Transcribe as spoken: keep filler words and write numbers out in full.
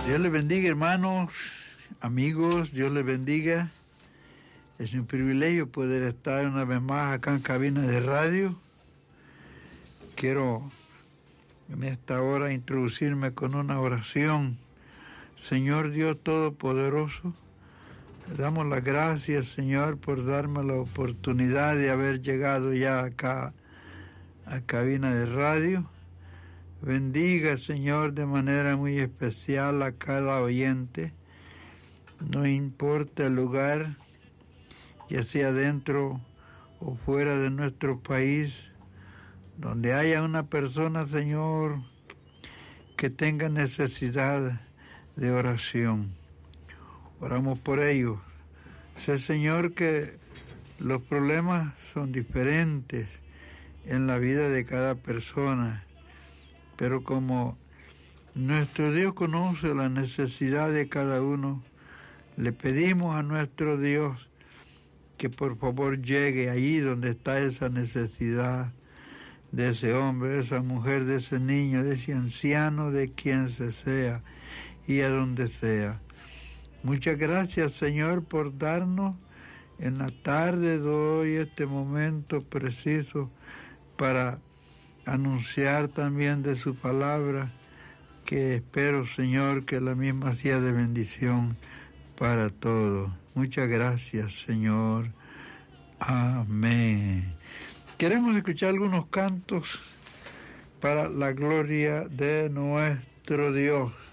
Dios les bendiga, hermanos, amigos, Dios les bendiga. Es un privilegio poder estar una vez más acá en cabina de radio. Quiero en esta hora introducirme con una oración. Señor Dios Todopoderoso, le damos las gracias, Señor, por darme la oportunidad de haber llegado ya acá a cabina de radio. Bendiga, Señor, de manera muy especial a cada oyente. No importa el lugar, ya sea dentro o fuera de nuestro país, donde haya una persona, Señor, que tenga necesidad de oración. Oramos por ellos. Sé, Señor, que los problemas son diferentes en la vida de cada persona, pero como nuestro Dios conoce la necesidad de cada uno, le pedimos a nuestro Dios que por favor llegue ahí donde está esa necesidad de ese hombre, de esa mujer, de ese niño, de ese anciano, de quien se sea y a donde sea. Muchas gracias, Señor, por darnos en la tarde de hoy este momento preciso para anunciar también de su palabra, que espero, Señor, que la misma sea de bendición para todos. Muchas gracias, Señor. Amén. Queremos escuchar algunos cantos para la gloria de nuestro Dios.